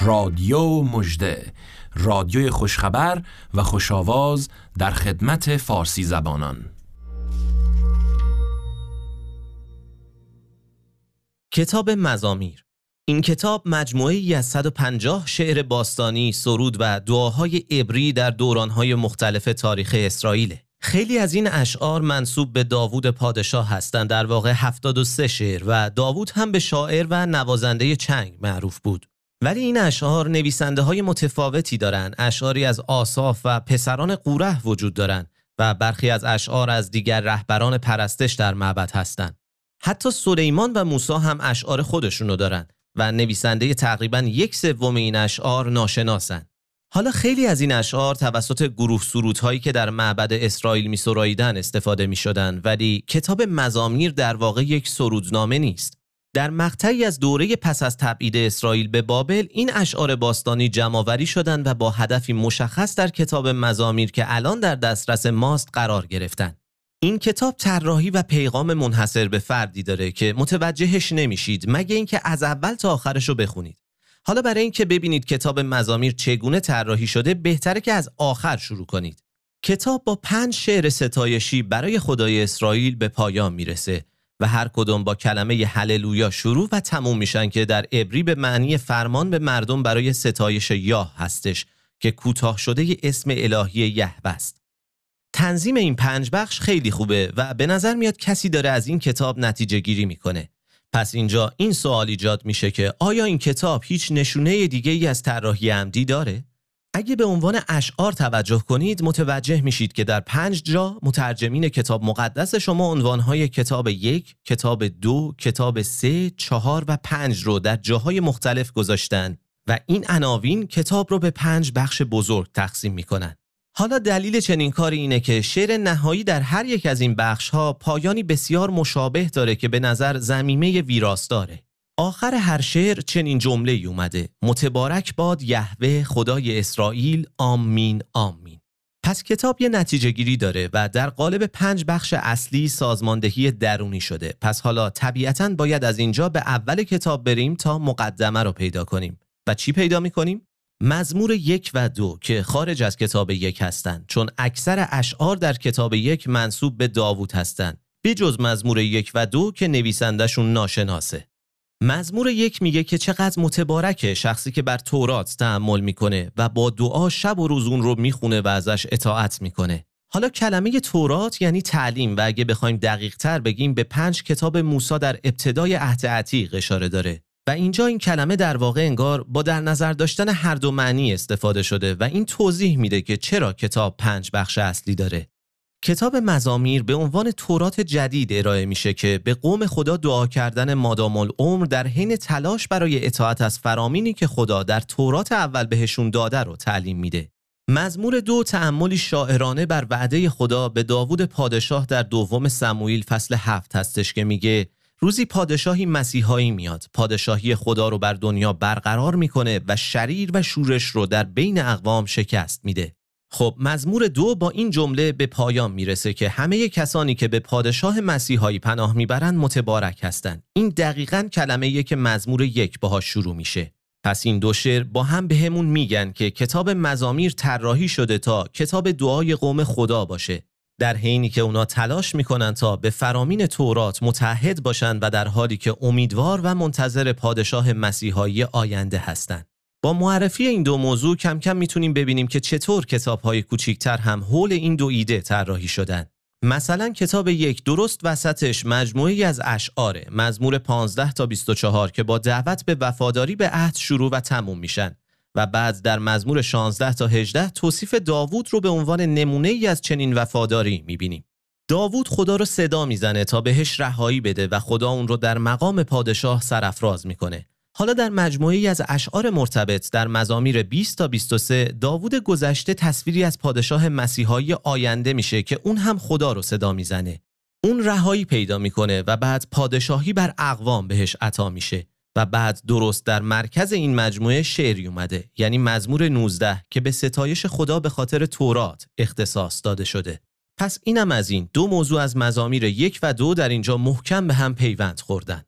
رادیو مژده، رادیوی خوشخبر و خوشاواز در خدمت فارسی زبانان. کتاب مزامیر. این کتاب مجموعه‌ای از 150 شعر باستانی، سرود و دعاهای عبری در دوران‌های مختلف تاریخ اسرائیل. خیلی از این اشعار منسوب به داوود پادشاه هستند، در واقع 73 شعر، و داوود هم به شاعر و نوازنده چنگ معروف بود. ولی این اشعار نویسنده‌های متفاوتی دارند. اشعاری از آساف و پسران قوره وجود دارند و برخی از اشعار از دیگر رهبران پرستش در معبد هستند. حتی سلیمان و موسی هم اشعار خودشونو دارن و نویسنده تقریباً 1/3 این اشعار ناشناسن. حالا خیلی از این اشعار توسط گروه سرودهایی که در معبد اسرائیل می‌سراییدن استفاده می‌شدن، ولی کتاب مزامیر در واقع یک سرودنامه نیست. در مقطعی از دوره پس از تبعید اسرائیل به بابل این اشعار باستانی جمع‌آوری شدند و با هدفی مشخص در کتاب مزامیر که الان در دسترس ماست قرار گرفتند. این کتاب طراحی و پیغام منحصر به فردی داره که متوجهش نمیشید مگه اینکه از اول تا آخرش رو بخونید. حالا برای اینکه ببینید کتاب مزامیر چگونه طراحی شده، بهتره که از آخر شروع کنید. کتاب با 5 شعر ستایشی برای خدای اسرائیل به پایان میرسه و هر کدوم با کلمه هللویا شروع و تموم میشن که در عبری به معنی فرمان به مردم برای ستایش یاه هستش که کوتاه شده اسم الهی یهوه است. تنظیم این 5 بخش خیلی خوبه و به نظر میاد کسی داره از این کتاب نتیجه گیری میکنه. پس اینجا این سوال ایجاد میشه که آیا این کتاب هیچ نشونه دیگه ای از طراحی عمدی داره؟ اگه به عنوان اشعار توجه کنید متوجه میشید که در 5 جا مترجمین کتاب مقدس شما عنوانهای کتاب 1، کتاب 2، کتاب 3، 4 و 5 رو در جاهای مختلف گذاشتن و این عناوین کتاب رو به 5 بخش بزرگ تقسیم میکنن. حالا دلیل چنین کاری اینه که شعر نهایی در هر یک از این بخش‌ها پایانی بسیار مشابه داره که به نظر ضمیمه ویراست داره. آخر هر شعر چنین جمله‌ای اومده: متبارک باد یهوه خدای اسرائیل، آمین آمین. پس کتاب یه نتیجه گیری داره و در قالب 5 بخش اصلی سازماندهی درونی شده. پس حالا طبیعتاً باید از اینجا به اول کتاب بریم تا مقدمه رو پیدا کنیم. و چی پیدا می‌کنیم؟ مزمور 1 و 2 که خارج از کتاب 1 هستند، چون اکثر اشعار در کتاب 1 منسوب به داوود هستند، به جز مزمور 1 و 2 که نویسندشون ناشناسه. مزمور 1 میگه که چقدر متبارکه شخصی که بر تورات تأمل میکنه و با دعا شب و روز اون رو میخونه و ازش اطاعت میکنه. حالا کلمه تورات یعنی تعلیم و اگه بخوایم دقیق تر بگیم به 5 کتاب موسی در ابتدای عهد عتیق اشاره داره. و اینجا این کلمه در واقع انگار با در نظر داشتن هر دو معنی استفاده شده و این توضیح میده که چرا کتاب 5 بخش اصلی داره. کتاب مزامیر به عنوان تورات جدید ارائه میشه که به قوم خدا دعا کردن مادام العمر در حین تلاش برای اطاعت از فرامینی که خدا در تورات اول بهشون داده رو تعلیم میده. مزمور 2 تأملی شاعرانه بر وعده خدا به داوود پادشاه در 2 سموئیل فصل 7 هستش که میگه روزی پادشاهی مسیحایی میاد، پادشاهی خدا رو بر دنیا برقرار میکنه و شریر و شورش رو در بین اقوام شکست میده. خب مزمور 2 با این جمله به پایان میرسه که همه کسانی که به پادشاه مسیحایی پناه میبرن متبارک هستن. این دقیقاً کلمه‌ایه که مزمور 1 باهاش شروع میشه. پس این 2 شعر با هم بهمون میگن که کتاب مزامیر طراحی شده تا کتاب دعای قوم خدا باشه، در حینی که اونا تلاش میکنن تا به فرامین تورات متحد باشن و در حالی که امیدوار و منتظر پادشاه مسیحایی آینده هستن. با معرفی این 2 موضوع کم کم میتونیم ببینیم که چطور کتاب‌های کوچیک‌تر هم حول این 2 ایده طراحی شدن. مثلا کتاب 1 درست وسطش مجموعه‌ای از اشعاره، مزمور 15 تا 24 که با دعوت به وفاداری به عهد شروع و تموم میشن و بعد در مزمور 16 تا 18 توصیف داوود رو به عنوان نمونه‌ای از چنین وفاداری می‌بینیم. داوود خدا رو صدا میزنه تا بهش رهایی بده و خدا اون رو در مقام پادشاه سرافراز میکنه. حالا در مجموعه‌ای از اشعار مرتبط در مزامیر 20 تا 23 داوود گذشته تصویری از پادشاه مسیحایی آینده میشه که اون هم خدا رو صدا میزنه. اون رهایی پیدا میکنه و بعد پادشاهی بر اقوام بهش عطا میشه. و بعد درست در مرکز این مجموعه شعری اومده، یعنی مزمور 19 که به ستایش خدا به خاطر تورات اختصاص داده شده. پس اینم از این 2 موضوع از مزامیر 1 و 2 در اینجا محکم به هم پیوند خوردن.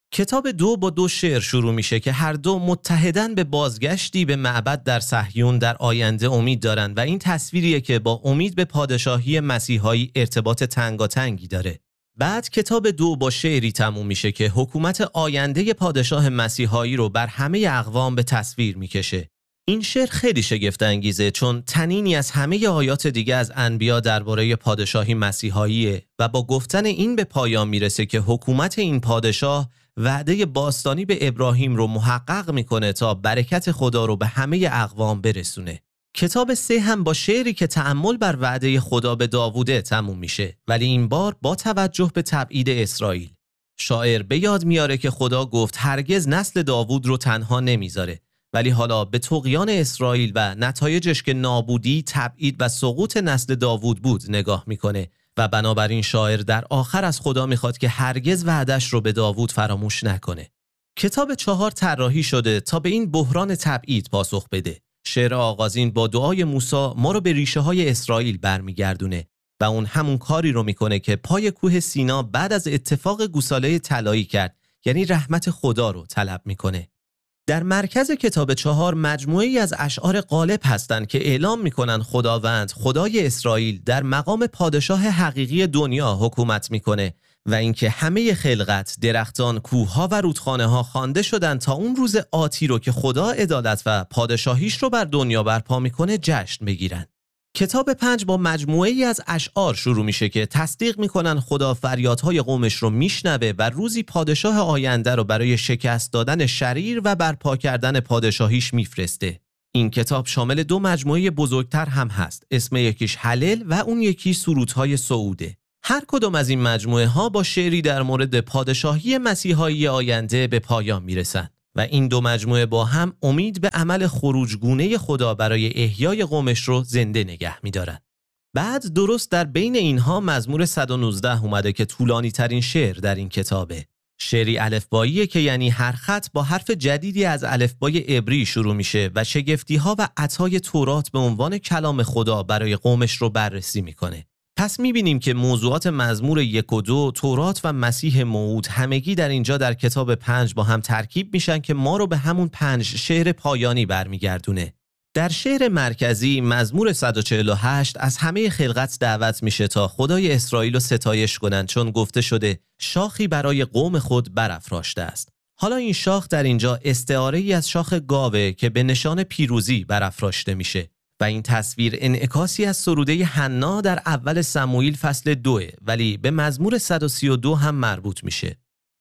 کتاب 2 با 2 شعر شروع میشه که هر دو متحداً به بازگشتی به معبد در صهیون در آینده امید دارن و این تصویریه که با امید به پادشاهی مسیحایی ارتباط تنگاتنگی داره. بعد کتاب 2 با شعری تموم میشه که حکومت آینده پادشاه مسیحایی رو بر همه اقوام به تصویر میکشه. این شعر خیلی شگفت انگیزه چون تنینی از همه آیات دیگه از انبیا درباره پادشاهی مسیحاییه و با گفتن این به پایان میرسه که حکومت این پادشاه وعده باستانی به ابراهیم رو محقق میکنه تا برکت خدا رو به همه اقوام برسونه. کتاب 3 هم با شعری که تأمل بر وعده خدا به داووده تموم میشه، ولی این بار با توجه به تبعید اسرائیل. شاعر به یاد میاره که خدا گفت هرگز نسل داوود رو تنها نمیذاره، ولی حالا به طغیان اسرائیل و نتایجش که نابودی، تبعید و سقوط نسل داوود بود نگاه میکنه و بنابراین شاعر در آخر از خدا میخواد که هرگز وعدش رو به داوود فراموش نکنه. کتاب 4 طراحی شده تا به این بحران تبعید پاسخ بده. شعر آغازین با دعای موسی ما رو به ریشه های اسرائیل برمیگردونه و اون همون کاری رو میکنه که پای کوه سینا بعد از اتفاق گوساله طلایی کرد، یعنی رحمت خدا رو طلب میکنه. در مرکز کتاب 4 مجموعه‌ای از اشعار غالب هستند که اعلام میکنن خداوند خدای اسرائیل در مقام پادشاه حقیقی دنیا حکومت میکنه و اینکه همه خلقت، درختان، کوه‌ها و رودخانه‌ها خوانده شدن تا اون روز آتی رو که خدا عدالت و پادشاهیش رو بر دنیا برپا میکنه جشن بگیرن. کتاب 5 با مجموعه‌ای از اشعار شروع میشه که تصدیق میکنن خدا فریادهای قومش رو میشنوه و روزی پادشاه آینده رو برای شکست دادن شریر و برپا کردن پادشاهیش میفرسته. این کتاب شامل 2 مجموعه بزرگتر هم هست. اسم یکیش هلل و اون یکی سرودهای صعوده. هر کدوم از این مجموعه ها با شعری در مورد پادشاهی مسیحایی آینده به پایان میرسن و این 2 مجموعه با هم امید به عمل خروجگونه خدا برای احیای قومش رو زنده نگه می‌دارن. بعد درست در بین اینها مزمور 119 اومده که طولانی ترین شعر در این کتابه. شعری الفباییه که یعنی هر خط با حرف جدیدی از الفبای عبری شروع میشه و شگفتی‌ها و عطای تورات به عنوان کلام خدا برای قومش رو بررسی میکنه. پس میبینیم که موضوعات مزمور 1 و 2، تورات و مسیح موعود همگی در اینجا در کتاب 5 با هم ترکیب میشن که ما رو به همون 5 شعر پایانی برمیگردونه. در شعر مرکزی مزمور 148 از همه خلقت دعوت میشه تا خدای اسرائیل رو ستایش کنن چون گفته شده شاخی برای قوم خود برافراشته است. حالا این شاخ در اینجا استعاره‌ای از شاخ گاوه که به نشان پیروزی برافراشته میشه. و این تصویر انعکاسی از سروده حنا در اول سموئیل فصل 2 ولی به مزمور 132 هم مربوط میشه.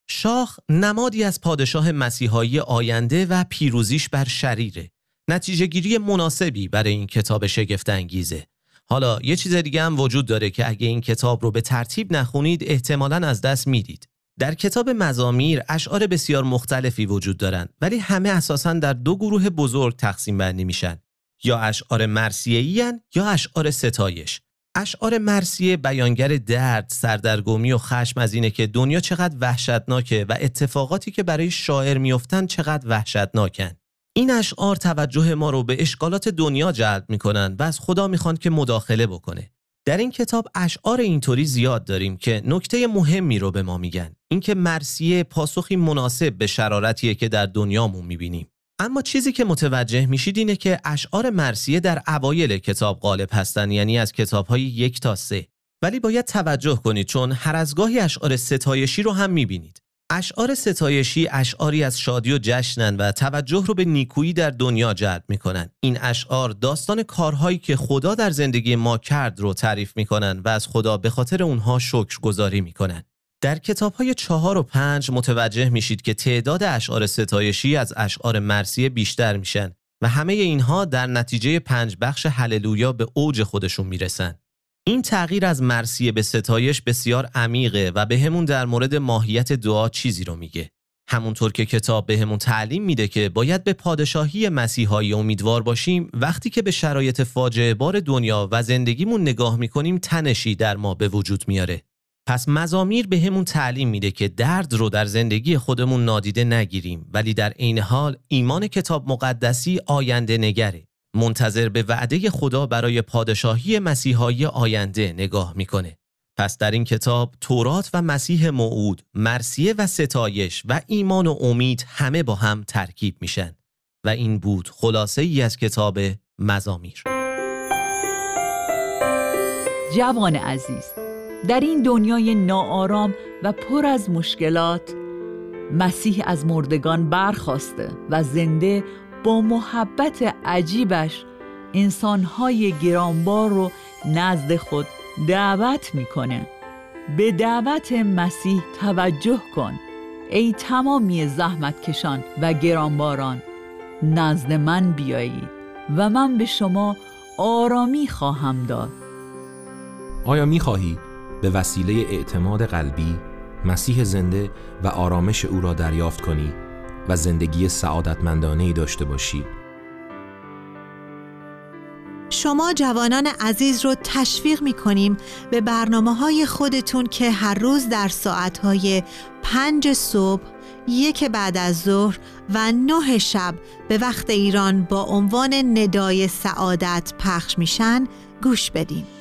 شاخ نمادی از پادشاه مسیحایی آینده و پیروزیش بر شریره. نتیجه گیری مناسبی برای این کتاب شگفت انگیزه. حالا یه چیز دیگه هم وجود داره که اگه این کتاب رو به ترتیب نخونید احتمالاً از دست میدید. در کتاب مزامیر اشعار بسیار مختلفی وجود دارن ولی همه اساساً در 2 گروه بزرگ تقسیم بندی میشن. یا اشعار مرثیه‌ای یا اشعار ستایش. اشعار مرثیه بیانگر درد، سردرگمی و خشم از اینه که دنیا چقدر وحشتناکه و اتفاقاتی که برای شاعر میافتن چقدر وحشتناکن. این اشعار توجه ما رو به اشکالات دنیا جلب میکنن و از خدا میخوان که مداخله بکنه. در این کتاب اشعار اینطوری زیاد داریم که نکته مهمی رو به ما میگن. اینکه مرثیه پاسخی مناسب به شرارتیه که در دنیامون میبینیم. اما چیزی که متوجه میشید اینه که اشعار مرثیه در اوایل کتاب غالب هستن، یعنی از کتاب‌های 1 تا 3. ولی باید توجه کنید چون هر از گاهی اشعار ستایشی رو هم میبینید. اشعار ستایشی اشعاری از شادی و جشنن و توجه رو به نیکویی در دنیا جلب میکنن. این اشعار داستان کارهایی که خدا در زندگی ما کرد رو تعریف میکنن و از خدا به خاطر اونها شکرگزاری میکنن. در کتاب‌های 4 و 5 متوجه میشید که تعداد اشعار ستایشی از اشعار مرثیه بیشتر میشن و همه اینها در نتیجه 5 بخش هللویا به اوج خودشون میرسن. این تغییر از مرثیه به ستایش بسیار عمیقه و بهمون در مورد ماهیت دعا چیزی رو میگه. همونطور که کتاب بهمون تعلیم میده که باید به پادشاهی مسیحایی امیدوار باشیم، وقتی که به شرایط فاجعه بار دنیا و زندگیمون نگاه میکنیم تنشی در ما به وجود میاره. پس مزامیر بهمون تعلیم میده که درد رو در زندگی خودمون نادیده نگیریم، ولی در عین حال ایمان کتاب مقدسی آینده نگره. منتظر به وعده خدا برای پادشاهی مسیحایی آینده نگاه میکنه. پس در این کتاب تورات و مسیح موعود، مرثیه و ستایش و ایمان و امید همه با هم ترکیب میشن و این بود خلاصه ای از کتاب مزامیر. جوان عزیز، در این دنیای ناآرام و پر از مشکلات مسیح از مردگان برخاسته و زنده با محبت عجیبش انسانهای گرانبار رو نزد خود دعوت میکنه. به دعوت مسیح توجه کن ای تمامی زحمتکشان و گرانباران، نزد من بیایید و من به شما آرامی خواهم داد. آیا می‌خواهی به وسیله اعتماد قلبی مسیح زنده و آرامش او را دریافت کنی و زندگی سعادتمندانه‌ای داشته باشی؟ شما جوانان عزیز رو تشویق می‌کنیم به برنامه‌های خودتون که هر روز در ساعت‌های 5 صبح، 1 بعد از ظهر و 9 شب به وقت ایران با عنوان ندای سعادت پخش میشن گوش بدین.